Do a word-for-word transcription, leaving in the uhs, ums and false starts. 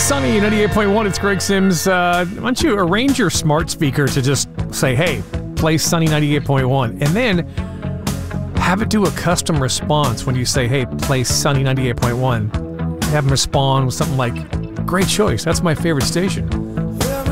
Sunny ninety-eight point one. It's Greg Sims. Uh, why don't you arrange your smart speaker to just say, hey, play Sunny ninety-eight point one, and then have it do a custom response when you say, hey, play Sunny ninety-eight point one. Have them respond with something like, great choice. That's my favorite station.